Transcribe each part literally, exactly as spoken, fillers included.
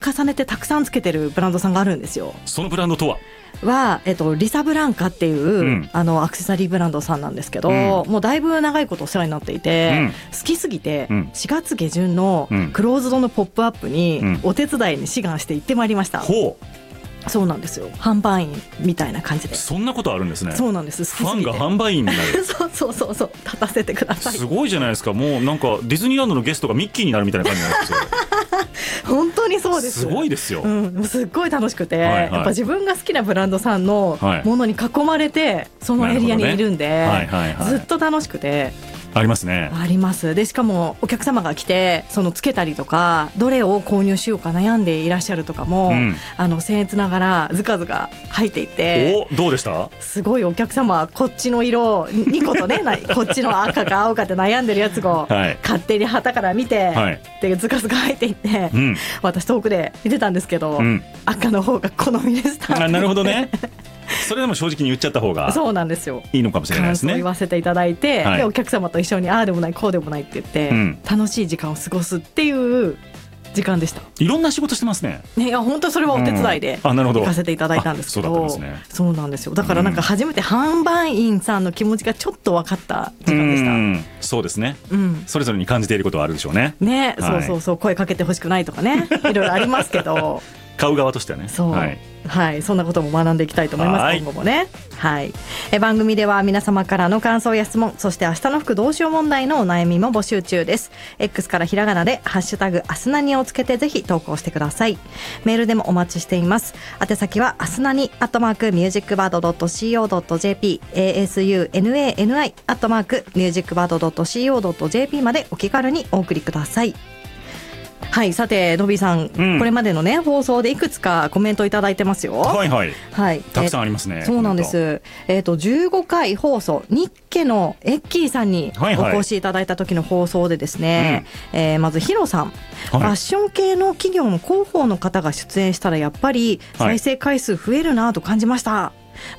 重ねてたくさんつけてるブランドさんがあるんですよ。 そのブランドとはは、えっと、リサブランカっていう、うん、あのアクセサリーブランドさんなんですけど、うん、もうだいぶ長いことお世話になっていて、うん、好きすぎて、うん、しがつ下旬のクローズドのポップアップに、うん、お手伝いに志願して行ってまいりました。 ほう、 そうなんですよ。販売員みたいな感じで。 そんなことあるんですね。 そうなんです。好きすぎてファンが販売員になるそうそうそうそう、立たせてください。 すごいじゃないですか。もうなんかディズニーランドのゲストがミッキーになるみたいな感じになるんですよ本当にそうです。 すごいですよ、 うん、すっごい楽しくて、はいはい、やっぱ自分が好きなブランドさんのものに囲まれてそのエリアにいるんで、ね、はいはいはい、ずっと楽しくて。 ありますね。 あります。でしかもお客様が来てそのつけたりとかどれを購入しようか悩んでいらっしゃるとかも、うん、あの僭越ながらずかずか入っていて、 おどうでした？すごいお客様こっちの色にことねこっちの赤か青かって悩んでるやつを、はい、勝手に旗から見て、はい、でずかずか入っていって、うん、私遠くで見てたんですけど、うん、赤の方が好みでした。 あ、なるほどねそれでも正直に言っちゃった方がそうなんですよ。 いいのかもしれないですね。 感想を言わせていただいて、はい、でお客様と一緒にああでもないこうでもないって言って、うん、楽しい時間を過ごすっていう時間でした。 いろんな仕事してますね。 ね、いや本当それはお手伝いで行かせていただいたんですけど、 うん、そうだったんですね。 そうなんですよ。だからなんか初めて販売員さんの気持ちがちょっと分かった時間でした。うん、 そうですね、うん、それぞれに感じていることはあるでしょうね。 ね、はい、そうそうそう、声かけてほしくないとかねいろいろありますけど買う側としてはね。 そう、 はいはい、そんなことも学んでいきたいと思います。今後もね、はい、え番組では皆様からの感想や質問、そして明日の服どうしよう問題のお悩みも募集中です。 X からひらがなでハッシュタグアスナニをつけてぜひ投稿してください。メールでもお待ちしています。宛先はアスナニアットマークミュージックバードドットシーオードットジェーピー エーエスユーエヌエーエヌアイ アットマークミュージックバードドットシーオードットジェーピー までお気軽にお送りください。はい、さてのびさん、うん、これまでのね放送でいくつかコメントいただいてますよ。 はいはい、はい、たくさんありますね。 そうなんです。えーとじゅうごかい放送日家のエッキーさんにお越しいただいた時の放送でですね、はいはい、えー、まずヒロさん、はい、ファッション系の企業の広報の方が出演したらやっぱり再生回数増えるなと感じました、はい、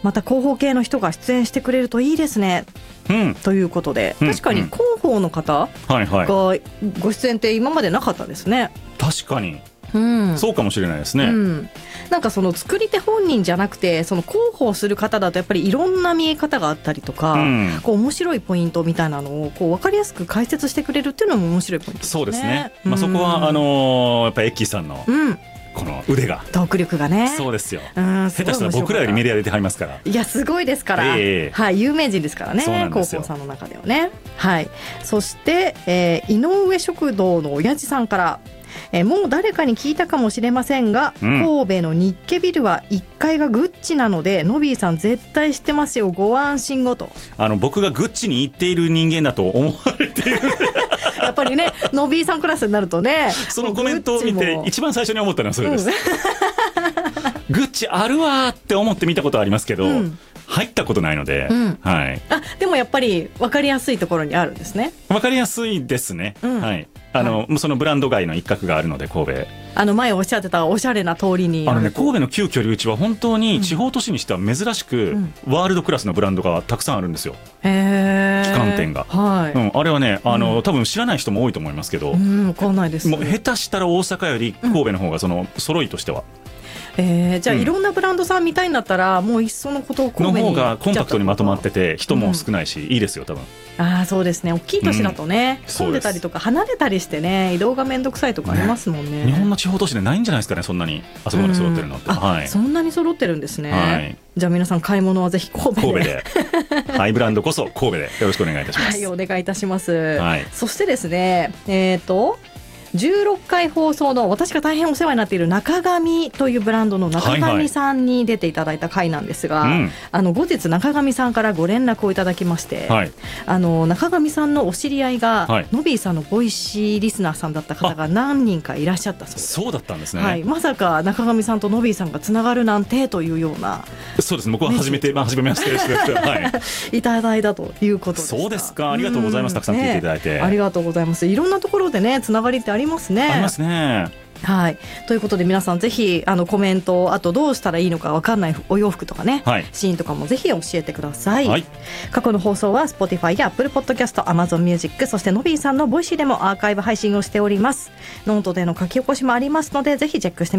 また広報系の人が出演してくれるといいですね、うん、ということで、うん、確かに広報の方がご出演って今までなかったですね。 確かに、うん、そうかもしれないですね、うん、 なんかその作り手本人じゃなくてその広報する方だとやっぱりいろんな見え方があったりとか、うん、こう面白いポイントみたいなのをこう分かりやすく解説してくれるっていうのも面白いポイントですね。 そうですね、まあ、そこはあのー、やっぱりエッキーさんの、うんこの腕がトーク力がね。 そうですよ、うん、下手したら僕らよりメディアで出てはりますから。 いやすごいですから、えーはい、有名人ですからね広報さんの中ではね、はい、そして、えー、井上食堂の親父さんから、えー、もう誰かに聞いたかもしれませんが、うん、神戸の日家ビルはいっかいがグッチなのでノビーさん絶対知ってますよご安心をと。 あの僕がグッチに行っている人間だと思われているやっぱりねノビーさんクラスになるとねそのコメントを見て一番最初に思ったのはそれです、うん、グッチあるわって思って見たことはありますけど、うん、入ったことないので、うんはい、 あでもやっぱり分かりやすいところにあるんですね。 分かりやすいですね、うんはいあのはい、そのブランド街の一角があるので神戸あの前おっしゃってたおしゃれな通りにあの、ね、神戸の旧居留地は本当に地方都市にしては珍しく、うん、ワールドクラスのブランドがたくさんあるんですよ、へー旗艦店が、はいうん、あれはねあの、うん、多分知らない人も多いと思いますけど、うん、分かんないです。もう下手したら大阪より神戸の方がその揃いとしては、 うんえー、じゃあ、うん、いろんなブランドさんみたいになったらもういっそのことを神戸にの方がコンパクトにまとまってて人も少ないし、うん、いいですよ多分。 あそうですね大きい都市だとね、うん、混んでたりとか離れたりしてね移動がめんどくさいとかありますもんね。 ね日本の地方都市でないんじゃないですかねそんなにあそこまで揃ってるのって、 うんはい、 そんなに揃ってるんですね、はい、じゃあ皆さん買い物はぜひ神戸で、 神戸でハイブランドこそ神戸でよろしくお願いいたします。 はいお願いいたします、はい、そしてですねえーとじゅうろっかい放送の私が大変お世話になっている中上というブランドの中上さんに出ていただいた回なんですが、はいはい、あの後日中上さんからご連絡をいただきまして、はい、あの中上さんのお知り合いが、はい、ノビーさんのボイシーリスナーさんだった方が何人かいらっしゃったそうです。 そうだったんですね、 はい、まさか中上さんとノビーさんがつながるなんてというような。 そうです僕は初めて、まあ、初めましてです、はい、 いただいたということでした。 そうですかありがとうございます。たくさん聞いていただいて、 ね、ありがとうございます。いろんなところでねつながりってありますね。 ありますねはい、ということで皆さんぜひあのコメントあとどうしたらいいのか分かんないお洋服とかね、はい、シーンとかもぜひ教えてください、はい、過去の放送は Spotify や Apple Podcast、Amazon Music そしてのびーさんのボイシーでもアーカイブ配信をしております。ノートでの書き起こしもありますのでぜひチェックしてみてください。